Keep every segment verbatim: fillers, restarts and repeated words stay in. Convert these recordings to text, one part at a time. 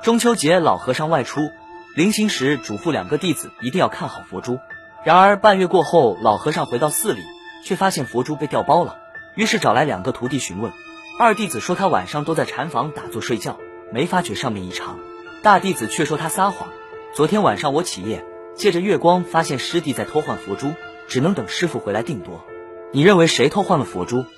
中秋节老和尚外出，临行时嘱咐两个弟子一定要看好佛珠。然而半月过后，老和尚回到寺里，却发现佛珠被调包了，于是找来两个徒弟询问。二弟子说他晚上都在禅房打坐睡觉，没发觉上面异常。大弟子却说他撒谎，昨天晚上我起夜，借着月光发现师弟在偷换佛珠，只能等师傅回来定夺。你认为谁偷换了佛珠？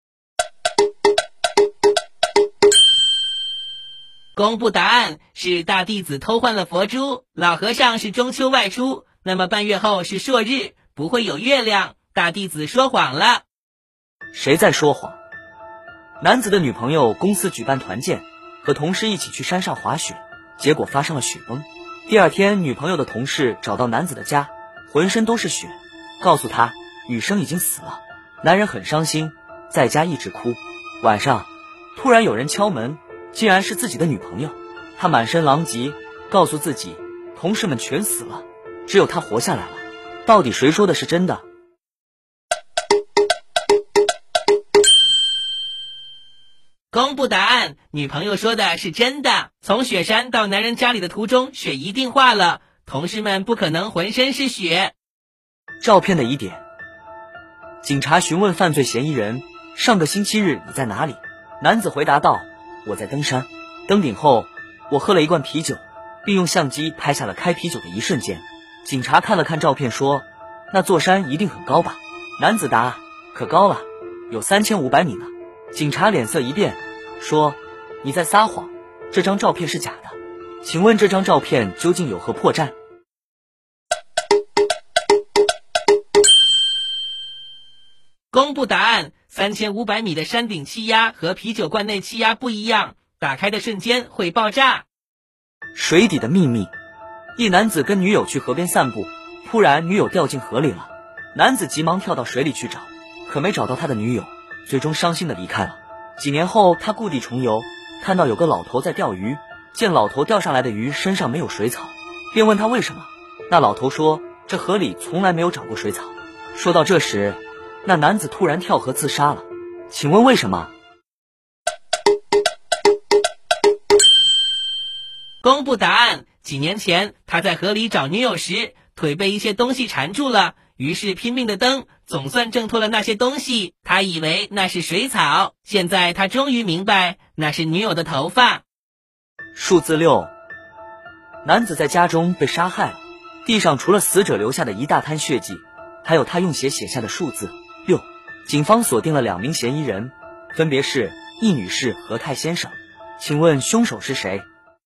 公布答案，是大弟子偷换了佛珠。老和尚是中秋外出，那么半月后是朔日，不会有月亮。大弟子说谎了。 谁在说谎？男子的女朋友公司举办团建，和同事一起去山上滑雪，结果发生了雪崩。第二天，女朋友的同事找到男子的家，浑身都是血，告诉他女生已经死了。男人很伤心，在家一直哭。晚上突然有人敲门，竟然是自己的女朋友。他满身狼藉，告诉自己同事们全死了，只有他活下来了。到底谁说的是真的？ 公布答案，女朋友说的是真的。从雪山到男人家里的途中，雪一定化了，同事们不可能浑身是血。 照片的疑点。警察询问犯罪嫌疑人，上个星期日你在哪里？男子回答道，我在登山，登顶后我喝了一罐啤酒，并用相机拍下了开啤酒的一瞬间。警察看了看照片说，那座山一定很高吧？男子答，可高了，有三千五百米呢。警察脸色一变，说，你在撒谎，这张照片是假的，请问这张照片究竟有何破绽？ 公布答案，三千五百米的山顶气压和啤酒罐内气压不一样，打开的瞬间会爆炸。 水底的秘密。一男子跟女友去河边散步，突然女友掉进河里了，男子急忙跳到水里去找，可没找到他的女友，最终伤心的离开了。几年后，他故地重游，看到有个老头在钓鱼，见老头钓上来的鱼身上没有水草，便问他为什么。那老头说，这河里从来没有长过水草。说到这时，那男子突然跳河自杀了，请问为什么？ 公布答案，几年前他在河里找女友时，腿被一些东西缠住了，于是拼命的蹬，总算挣脱了那些东西。他以为那是水草，现在他终于明白那是女友的头发。 数字六。男子在家中被杀害了，地上除了死者留下的一大滩血迹，还有他用血写下的数字六。警方锁定了两名嫌疑人，分别是易女士和泰先生，请问凶手是谁？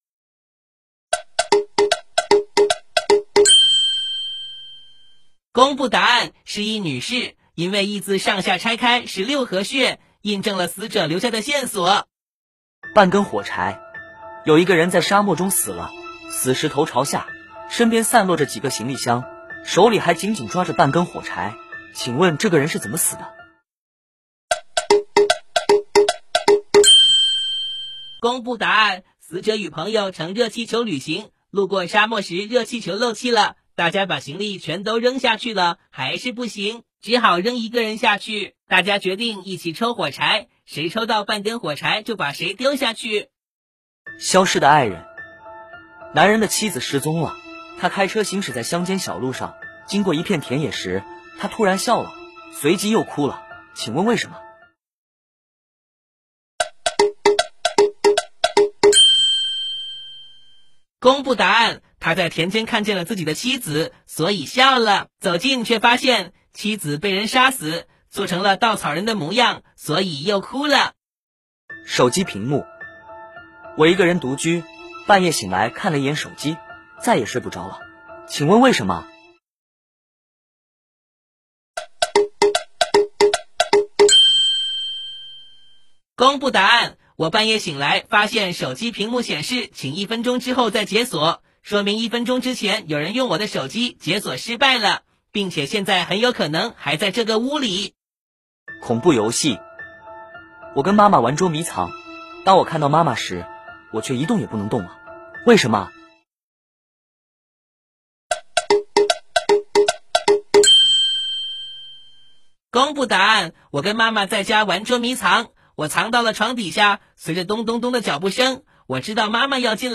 公布答案，是易女士，因为易字上下拆开是六合穴，印证了死者留下的线索。 半根火柴。有一个人在沙漠中死了，死时头朝下，身边散落着几个行李箱，手里还紧紧抓着半根火柴，请问这个人是怎么死的？ 公布答案，死者与朋友乘热气球旅行，路过沙漠时热气球漏气了，大家把行李全都扔下去了，还是不行，只好扔一个人下去。大家决定一起抽火柴，谁抽到半根火柴就把谁丢下去。 消失的爱人。男人的妻子失踪了，他开车行驶在乡间小路上，经过一片田野时，他突然笑了，随即又哭了，请问为什么？ 公布答案，他在田间看见了自己的妻子，所以笑了。走近却发现妻子被人杀死，做成了稻草人的模样，所以又哭了。 手机屏幕。我一个人独居，半夜醒来看了一眼手机，再也睡不着了，请问为什么？ 公布答案，我半夜醒来发现手机屏幕显示请一分钟之后再解锁，说明一分钟之前有人用我的手机解锁失败了，并且现在很有可能还在这个屋里。 恐怖游戏。我跟妈妈玩捉迷藏，当我看到妈妈时，我却一动也不能动了，为什么？ 公布答案，我跟妈妈在家玩捉迷藏，我藏到了床底下，随着咚咚咚的脚步声，我知道妈妈要进来。